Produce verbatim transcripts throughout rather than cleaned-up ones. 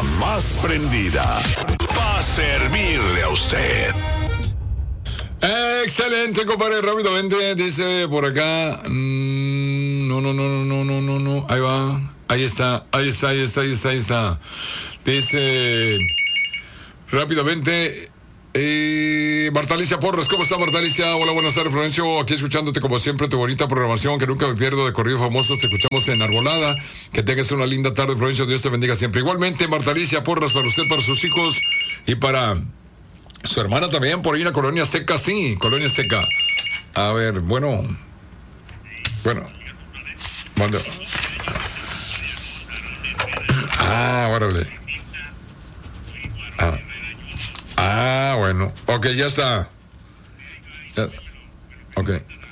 más prendida para servirle a usted. Excelente, compadre. Rápidamente dice por acá. Mmm, no, no, no, no, no, no, no. Ahí va. Ahí está, ahí está, ahí está, ahí está, ahí está. Dice rápidamente. Eh, Marta Alicia Porras, ¿cómo está Marta Alicia? Hola, buenas tardes, Florencio. Aquí escuchándote como siempre, tu bonita programación que nunca me pierdo de Corrido Famosos. Te escuchamos en Arbolada. Que tengas una linda tarde, Florencio. Dios te bendiga siempre. Igualmente, Marta Alicia Porras, para usted, para sus hijos y para su hermana también, por ahí en la Colonia Azteca, sí, Colonia Azteca. A ver, bueno. Bueno. Manda. Ah, órale. Ah. Ah, bueno. Ok, ya está. Ya. Ok.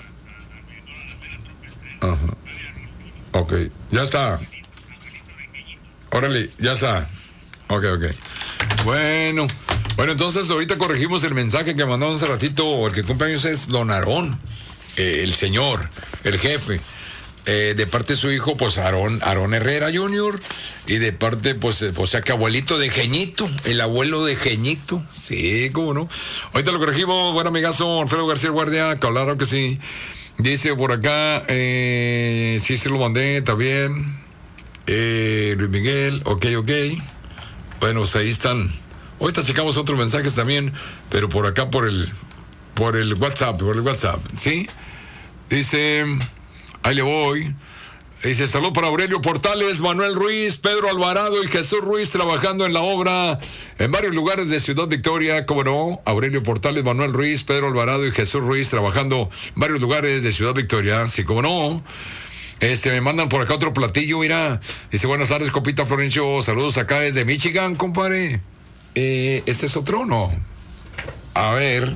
Ajá. Ok, ya está. Órale, ya está. Ok, ok. Bueno. Bueno, entonces ahorita corregimos el mensaje que mandamos hace ratito. El que cumple años es Don Aarón, eh, el señor, el jefe. Eh, de parte de su hijo, pues Aarón, Aarón Herrera junior Y de parte, pues, eh, o sea que abuelito de Geñito, el abuelo de Geñito. Sí, cómo no. Ahorita lo corregimos, buen amigazo Alfredo García Guardia, claro que sí. Dice por acá, eh, sí se lo mandé, está bien. Eh, Luis Miguel, ok, ok. Bueno, pues ahí están. Ahorita checamos otros mensajes también, pero por acá por el, por el WhatsApp, por el WhatsApp, ¿sí? Dice. Ahí le voy. Dice, salud para Aurelio Portales, Manuel Ruiz, Pedro Alvarado y Jesús Ruiz trabajando en la obra en varios lugares de Ciudad Victoria. ¿Cómo no? Aurelio Portales, Manuel Ruiz, Pedro Alvarado y Jesús Ruiz trabajando en varios lugares de Ciudad Victoria. Sí, cómo no. Este, me mandan por acá otro platillo, mira. Dice, buenas tardes, Copita Florencio. Saludos acá desde Michigan, compadre. Eh, ¿Este es otro o no? A ver...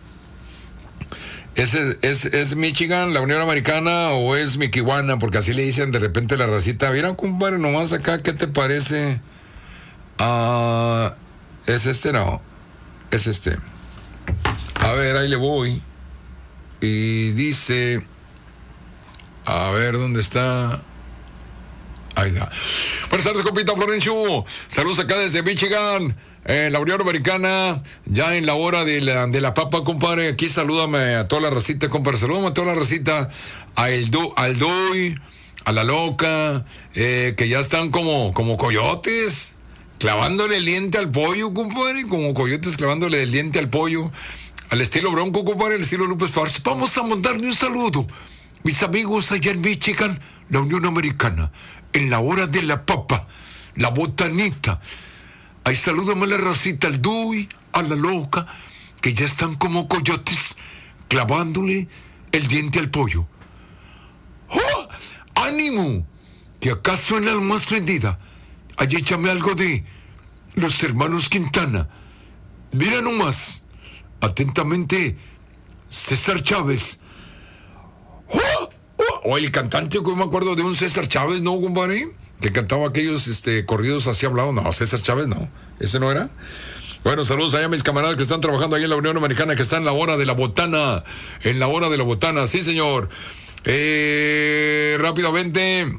¿Es, es, ¿Es Michigan, la Unión Americana o es Miquihuana? Porque así le dicen de repente la racita. Mira, compadre, nomás acá, ¿qué te parece? Ah, ¿es este? No, es este. A ver, ahí le voy. Y dice... A ver, ¿dónde está? Ahí está. Buenas tardes, compita Florencio. Saludos acá desde Michigan. Eh, la Unión Americana, ya en la hora de la, de la papa, compadre. Aquí salúdame a toda la racita, compadre. Salúdame a toda la racita. A el do, al Doy, a la Loca, eh, que ya están como, como coyotes, clavándole el diente al pollo, compadre. Como coyotes clavándole el diente al pollo. Al estilo Bronco, compadre, al estilo López Farce. Vamos a mandarle un saludo. Mis amigos allá en Michigan, la Unión Americana, en la hora de la papa, la botanita. Ahí salúdame a la racita, al Dui, a la Loca, que ya están como coyotes clavándole el diente al pollo. ¡Oh! ¡Ánimo! Que acá suena lo más prendida. Ahí échame algo de los hermanos Quintana. Mira nomás. Atentamente, César Chávez. ¡Oh! ¡Oh! O el cantante, que me acuerdo de un César Chávez, ¿no, compadre? Que cantaba aquellos este, corridos así hablados. No, César Chávez no. ¿Ese no era? Bueno, saludos allá a mis camaradas que están trabajando ahí en la Unión Americana, que están en la hora de la botana. En la hora de la botana, sí, señor. Eh, rápidamente.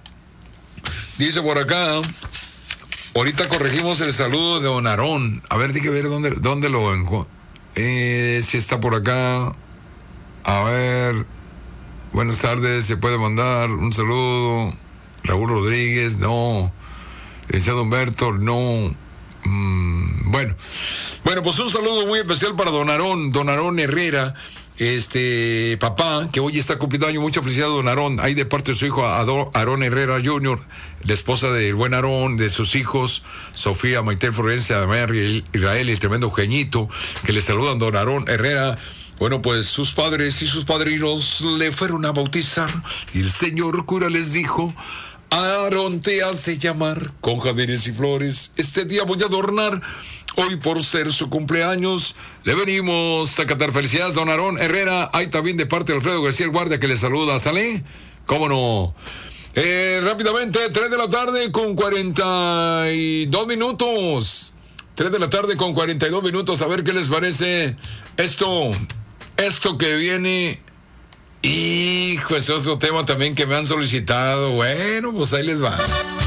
Dice por acá. Ahorita corregimos el saludo de Don Aarón. A ver, dije ver dónde, dónde lo encuentro. Eh, si está por acá. A ver. Buenas tardes, se puede mandar un saludo. Raúl Rodríguez, no. Licenciado Humberto, no. Mm, bueno. Bueno, pues un saludo muy especial para Don Aarón, Don Aarón Herrera, este papá, que hoy está cumpliendo año. Mucha felicidad, Don Aarón. Ahí de parte de su hijo, Aarón Herrera junior, la esposa del buen Aarón, de sus hijos, Sofía, Maite, Florencia, Mary, Israel y el tremendo Geñito, que le saludan, Don Aarón Herrera. Bueno, pues sus padres y sus padrinos le fueron a bautizar y el señor cura les dijo: Aarón te hace llamar con jardines y flores, este día voy a adornar, hoy por ser su cumpleaños, le venimos a cantar felicidades, Don Aarón Herrera. Ahí también de parte de Alfredo García Guardia, que le saluda, ¿sale? ¿Cómo no? Eh, rápidamente, tres de la tarde con cuarenta y dos minutos, tres de la tarde con cuarenta y dos minutos, a ver qué les parece esto, esto que viene. Hijo, es otro tema también que me han solicitado. Bueno, pues ahí les va.